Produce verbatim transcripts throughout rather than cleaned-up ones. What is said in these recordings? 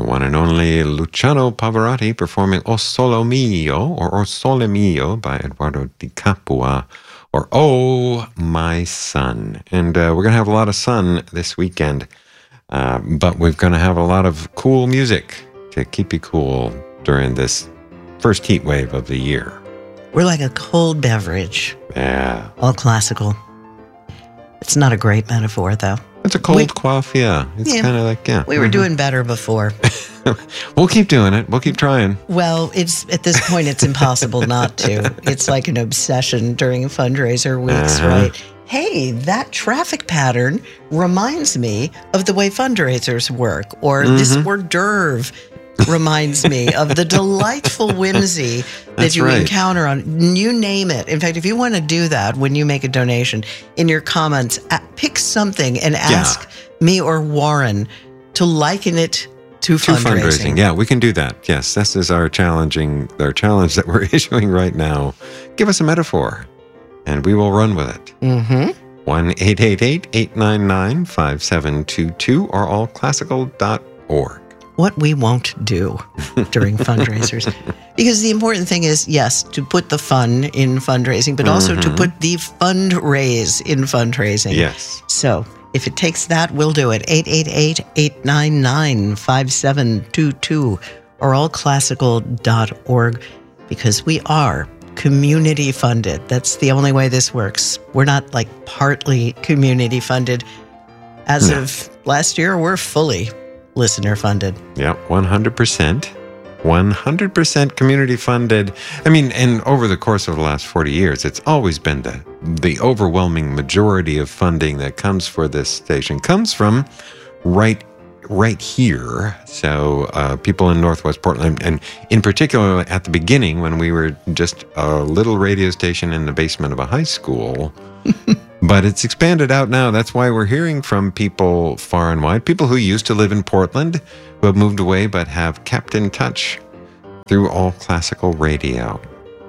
one and only Luciano Pavarotti performing O Sole Mio, or O Sole Mio by Eduardo Di Capua, or Oh My Sun. And uh, we're going to have a lot of sun this weekend, uh, but we're going to have a lot of cool music to keep you cool during this first heat wave of the year. We're like a cold beverage. Yeah. All classical. It's not a great metaphor, though. It's a cold we, quaff, yeah. It's yeah, kind of like, yeah. We were mm-hmm. doing better before. We'll keep doing it. We'll keep trying. Well, it's at this point, it's impossible not to. It's like an obsession during fundraiser weeks, uh-huh. right? Hey, that traffic pattern reminds me of the way fundraisers work, or mm-hmm. this hors d'oeuvre reminds me of the delightful whimsy that That's you right. encounter on, you name it. In fact, if you want to do that when you make a donation, in your comments, pick something and ask yeah. me or Warren to liken it to, to fundraising. fundraising. Yeah, we can do that. Yes, this is our challenging, our challenge that we're issuing right now. Give us a metaphor, and we will run with it. Mm-hmm. one eight eight eight, eight nine nine, five seven two two or all classical dot org. What we won't do during fundraisers. Because the important thing is, yes, to put the fun in fundraising, but also mm-hmm. to put the fundraise in fundraising. Yes. So if it takes that, we'll do it. eight eight eight, eight nine nine, five seven two two or all classical dot org, because we are community funded. That's the only way this works. We're not like partly community funded. As no. of last year, we're fully listener funded. Yeah, one hundred percent. one hundred percent community funded. I mean, and over the course of the last forty years, it's always been the, the overwhelming majority of funding that comes for this station comes from right right here. So uh, people in Northwest Portland, and in particular at the beginning when we were just a little radio station in the basement of a high school. But it's expanded out now. That's why we're hearing from people far and wide, people who used to live in Portland, who have moved away but have kept in touch through all classical radio.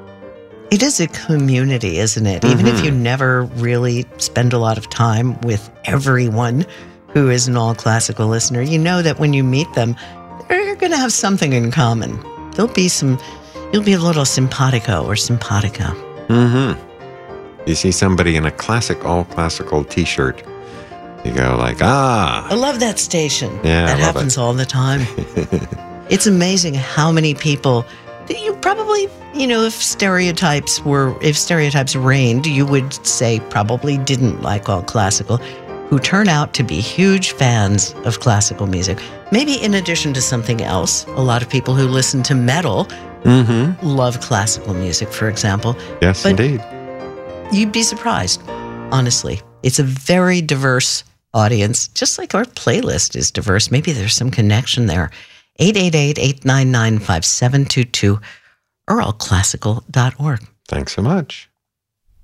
It is a community, isn't it? Mm-hmm. Even if you never really spend a lot of time with everyone who is an all classical listener, you know that when you meet them, you're going to have something in common. There'll be some, you'll be a little simpatico or simpatica. Mm-hmm. You see somebody in a classic, all classical t-shirt, you go like, ah. I love that station. Yeah, that I love happens it. all the time. It's amazing how many people that you probably, you know, if stereotypes were, if stereotypes reigned, you would say probably didn't like all classical, who turn out to be huge fans of classical music. Maybe in addition to something else, a lot of people who listen to metal mm-hmm. love classical music, for example. Yes, but indeed. You'd be surprised, honestly. It's a very diverse audience, just like our playlist is diverse. Maybe there's some connection there. eight eight eight, eight nine nine, five seven two two or all classical dot org. Thanks so much.